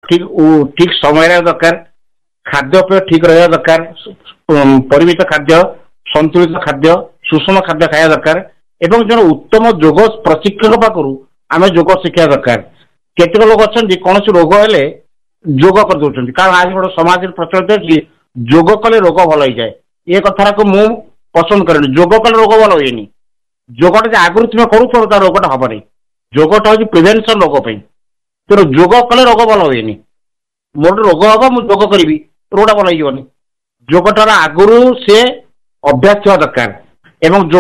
ठीक ठीक समय दरकार, खाद्यपेय ठीक रहा दरकार, परिमित खाद्य, संतुलित खाद्य, सुषम खाद्य खाया दरकार एवं जन उत्तम योग प्रशिक्षक पाखु आम योग शिक्षा दरकार। केतक लोक अच्छा कौन रोग हेले योग कर दौरान कारण आज गोटे समाज प्रचलित अच्छी योग कले रोग भल हो जाए ये कथा को मु पसंद करें। योग कले रोग भल हुए योगटा आगुरी तुम कर रोगटा हम नहीं। योगटा हूँ प्रिभेन्सन रोग तेणु योग कले रोग भल हुए मोर रोग हम मुझे योग करी रोगटा भल हो योगटार आगुरी से अभ्यास दरकार एवं